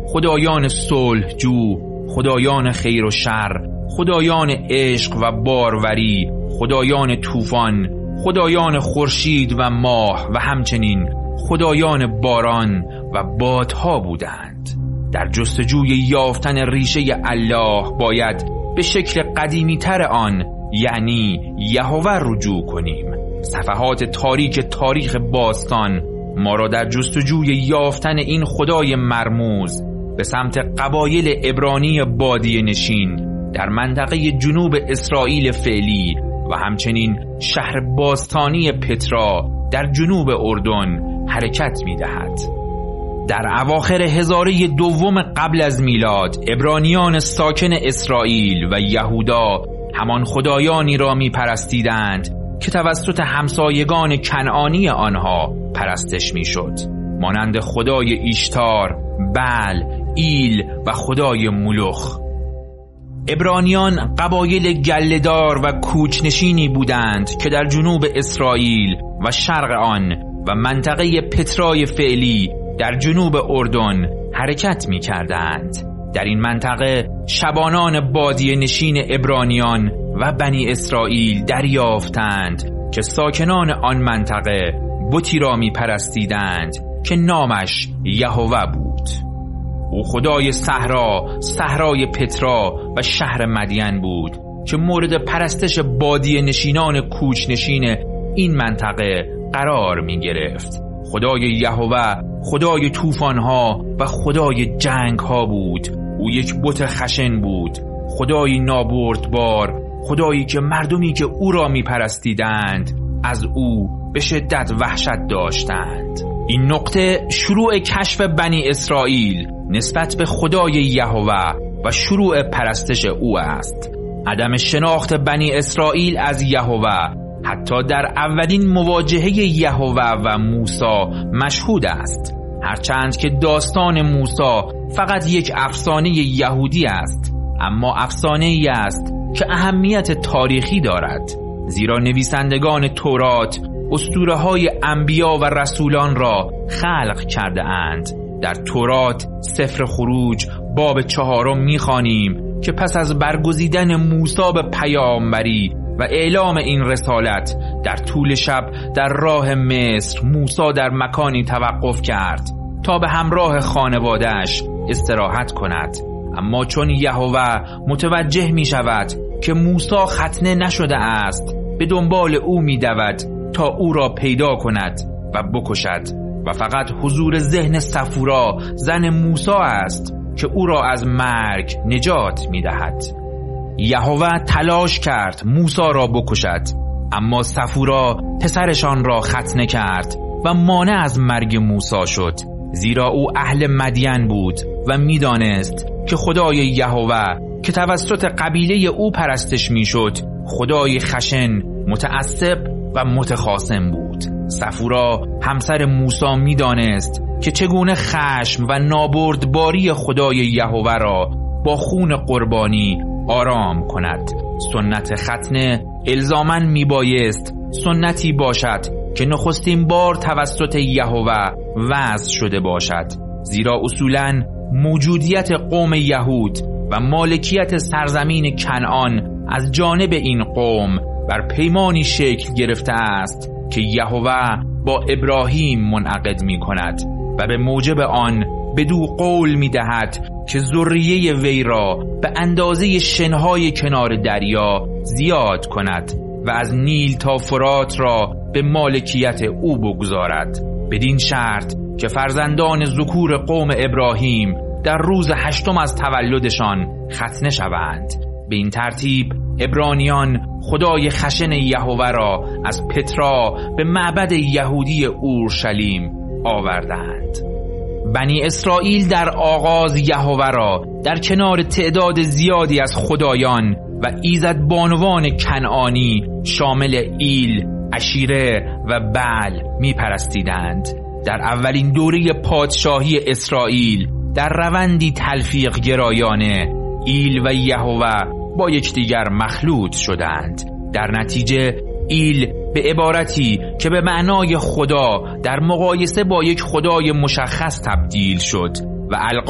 خدایان صلح جو، خدایان خیر و شر، خدایان عشق و باروری، خدایان طوفان، خدایان خورشید و ماه و همچنین خدایان باران و بادها بودند. در جستجوی یافتن ریشه الله باید به شکل قدیمی تر آن یعنی یهوه رجوع کنیم. صفحات تاریک تاریخ باستان ما را در جستجوی یافتن این خدای مرموز به سمت قبایل عبرانی بادیه نشین در منطقه جنوب اسرائیل فعلی و همچنین شهر باستانی پترا در جنوب اردن حرکت می دهد. در اواخر هزاره دوم قبل از میلاد عبرانیان ساکن اسرائیل و یهودا همان خدایانی را می پرستیدند که توسط همسایگان کنعانی آنها پرستش می شد، مانند خدای ایشتار، بل، ایل و خدای ملوخ. عبرانیان قبایل گله‌دار و کوچنشینی بودند که در جنوب اسرائیل و شرق آن و منطقه پترای فعلی در جنوب اردن حرکت می کردند. در این منطقه شبانان بادیه نشین عبرانیان و بنی اسرائیل دریافتند که ساکنان آن منطقه بتی را می پرستیدند که نامش یهوه بود. او خدای صحرا، صحرای پترا و شهر مدین بود که مورد پرستش بادیه نشینان کوچنشین این منطقه قرار می گرفت. خدای یهوه خدای طوفان‌ها و خدای جنگ‌ها بود. او یک بت خشن بود، خدای نابردبار، خدایی که مردمی که او را می پرستیدند از او به شدت وحشت داشتند. این نقطه شروع کشف بنی اسرائیل نسبت به خدای یهوه و شروع پرستش او است. عدم شناخت بنی اسرائیل از یهوه حتی در اولین مواجهه یهوه و موسی مشهود است، هرچند که داستان موسی فقط یک افسانه یهودی است، اما افسانه‌ای است که اهمیت تاریخی دارد، زیرا نویسندگان تورات اسطوره‌های انبیا و رسولان را خلق کرده اند. در تورات سفر خروج باب 4 می‌خوانیم که پس از برگزیدن موسی به پیامبری و اعلام این رسالت در طول شب در راه مصر موسی در مکانی توقف کرد تا به همراه خانواده‌اش استراحت کند. اما چون یهوه متوجه می شود که موسی ختنه نشده است، به دنبال او می دود تا او را پیدا کند و بکشد و فقط حضور ذهن صفورا زن موسی است که او را از مرگ نجات می دهد. یهوه تلاش کرد موسی را بکشد، اما صفورا پسرشان را ختنه کرد و مانع از مرگ موسی شد، زیرا او اهل مدین بود و میدانست که خدای یهوه که توسط قبیله او پرستش میشد خدای خشن، متعصب و متخاصم بود. صفورا همسر موسی میدانست که چگونه خشم و نابردباری خدای یهوه را با خون قربانی آرام کند. سنت ختنه الزاماً میبایست سنتی باشد که نخستین بار توسط یهوه وضع شده باشد، زیرا اصولاً موجودیت قوم یهود و مالکیت سرزمین کنعان از جانب این قوم بر پیمانی شکل گرفته است که یهوه با ابراهیم منعقد می کند و به موجب آن بدو قول می دهد که ذریه وی را به اندازه شنهای کنار دریا زیاد کند و از نیل تا فرات را به مالکیت او بگذارد، بدین شرط که فرزندان ذکور قوم ابراهیم در روز 8 از تولدشان ختنه شوند. به این ترتیب عبرانیان خدای خشن یهوه را از پترا به معبد یهودی اورشلیم آوردند. بنی اسرائیل در آغاز یهوه را در کنار تعداد زیادی از خدایان و ایزدبانوان کنعانی شامل ایل، عشیره و بل می پرستیدند. در اولین دوره پادشاهی اسرائیل در روندی تلفیق گرایانه ایل و یهوه با یکدیگر مخلوط شدند. در نتیجه ایل به عبارتی که به معنای خدا در مقایسه با یک خدای مشخص تبدیل شد و